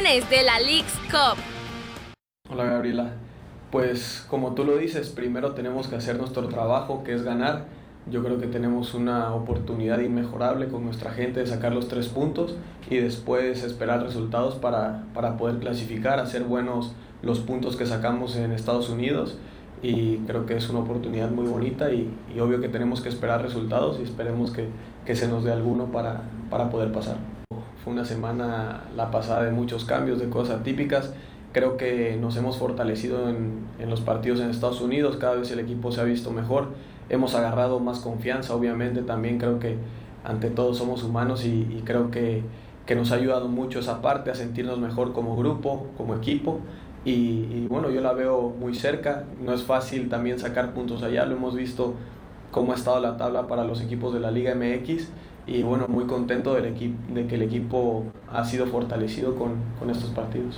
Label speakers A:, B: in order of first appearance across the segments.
A: Reacciones de la Leagues Cup.
B: Hola Gabriela, pues como tú lo dices, primero tenemos que hacer nuestro trabajo, que es ganar. Yo creo que tenemos una oportunidad inmejorable con nuestra gente de sacar los 3 puntos y después esperar resultados para poder clasificar, hacer buenos los puntos que sacamos en Estados Unidos, y creo que es una oportunidad muy bonita y obvio que tenemos que esperar resultados y esperemos que se nos dé alguno para poder pasar. Fue una semana la pasada de muchos cambios, de cosas atípicas. Creo que nos hemos fortalecido en los partidos en Estados Unidos, cada vez el equipo se ha visto mejor, hemos agarrado más confianza, obviamente también creo que ante todo somos humanos y creo que nos ha ayudado mucho esa parte a sentirnos mejor como grupo, como equipo, y bueno, yo la veo muy cerca. No es fácil también sacar puntos allá, lo hemos visto cómo ha estado la tabla para los equipos de la Liga MX, y bueno, muy contento de que el equipo ha sido fortalecido con estos partidos.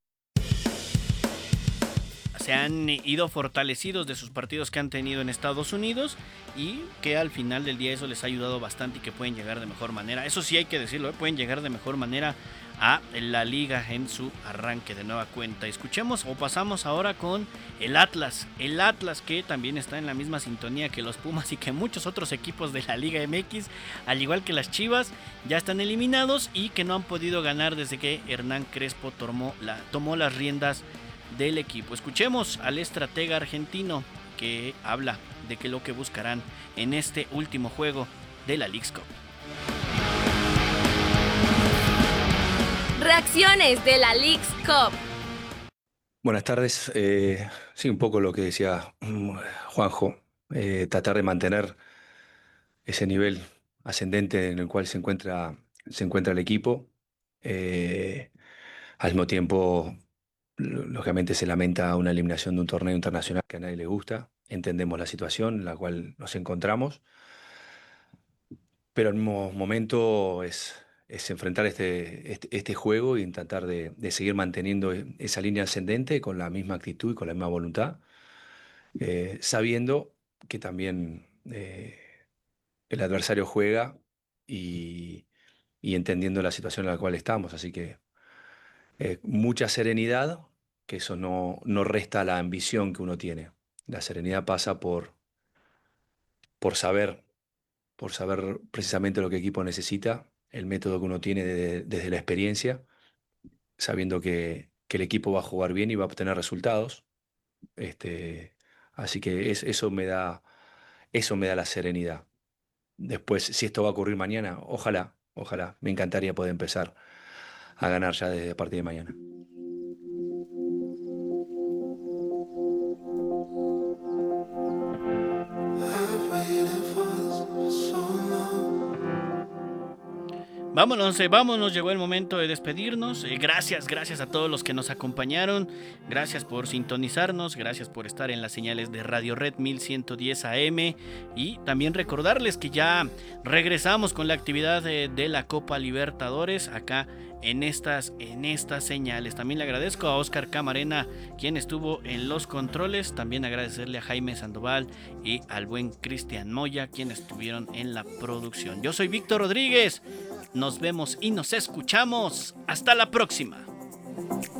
C: Se han ido fortalecidos de sus partidos que han tenido en Estados Unidos y que al final del día eso les ha ayudado bastante y que pueden llegar de mejor manera. Eso sí hay que decirlo, pueden llegar de mejor manera a la liga en su arranque de nueva cuenta. Escuchemos o pasamos ahora con el Atlas que también está en la misma sintonía que los Pumas y que muchos otros equipos de la Liga MX, al igual que las Chivas, ya están eliminados y que no han podido ganar desde que Hernán Crespo tomó las riendas del equipo. Escuchemos al estratega argentino que habla de que lo que buscarán en este último juego de la Leagues Cup.
A: Reacciones de la Leagues Cup.
D: Buenas tardes. Sí, un poco lo que decía Juanjo, tratar de mantener ese nivel ascendente en el cual se encuentra el equipo. Eh, Al mismo tiempo, lógicamente se lamenta una eliminación de un torneo internacional que a nadie le gusta. Entendemos la situación en la cual nos encontramos, pero al mismo momento es enfrentar este juego y tratar de seguir manteniendo esa línea ascendente con la misma actitud y con la misma voluntad, sabiendo que también el adversario juega y, y entendiendo la situación en la cual estamos. Así que mucha serenidad, que eso no resta la ambición que uno tiene. La serenidad pasa por saber, por saber precisamente lo que el equipo necesita, el método que uno tiene desde la experiencia, sabiendo que el equipo va a jugar bien y va a obtener resultados. Así que eso me da la serenidad. Después, si esto va a ocurrir mañana, ojalá, me encantaría poder empezar a ganar ya desde a partir de mañana.
C: Vámonos, llegó el momento de despedirnos. Gracias a todos los que nos acompañaron. Gracias por sintonizarnos, gracias por estar en las señales de Radio Red 1110 AM. Y también recordarles que ya regresamos con la actividad de la Copa Libertadores acá en estas señales. También le agradezco a Oscar Camarena, quien estuvo en los controles. También agradecerle a Jaime Sandoval y al buen Cristian Moya, quienes estuvieron en la producción. Yo soy Víctor Rodríguez. Nos vemos y nos escuchamos. Hasta la próxima.